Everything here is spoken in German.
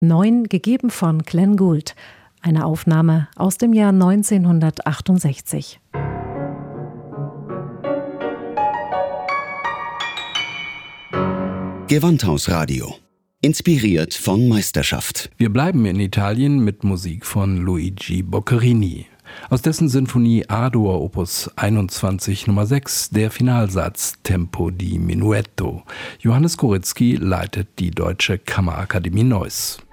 9 gegeben von Glenn Gould. Eine Aufnahme aus dem Jahr 1968. Gewandhausradio. Inspiriert von Meisterschaft. Wir bleiben in Italien mit Musik von Luigi Boccherini. Aus dessen Sinfonie A-Dur Opus 21 Nummer 6 der Finalsatz Tempo di Minuetto. Johannes Koryzki leitet die Deutsche Kammerakademie Neuss.